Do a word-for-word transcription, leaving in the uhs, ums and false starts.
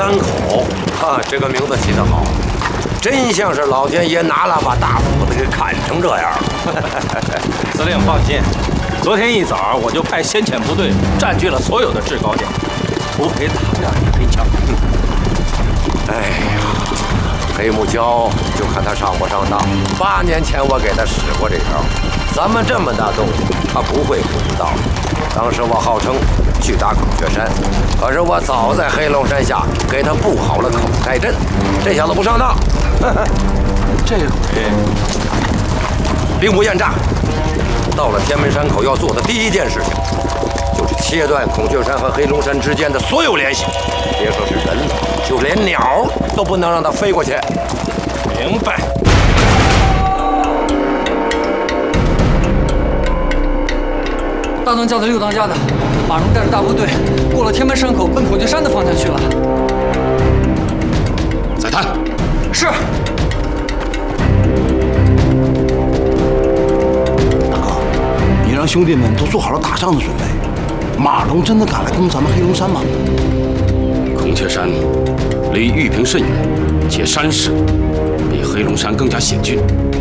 山口，啊，这个名字起得好，真像是老天爷拿了把大斧子给砍成这样。 司令放心，昨天一早我就派先遣部队占据了所有的制高点，不赔他俩一黑枪。 哎呀，黑木蛟就看他上不上当。八年前我给他使过这招，咱们这么大动物，他不会不知道。当时我号称去打孔雀山，可是我早在黑龙山下给他布好了口袋阵，这小子不上当。呵呵， 这回兵不厌诈，到了天门山口要做的第一件事情，就是切断孔雀山和黑龙山之间的所有联系。别说是人了，就连鸟都不能让它飞过去。 明白。 大当家的、六当家的，马荣带着大部队过了天门山口，奔孔雀山的方向去了。 再探。 是。 大哥，你让兄弟们都做好了打仗的准备。马龙真的敢来攻咱们黑龙山吗？ 孔雀山离玉屏甚远，且山势比黑龙山更加险峻。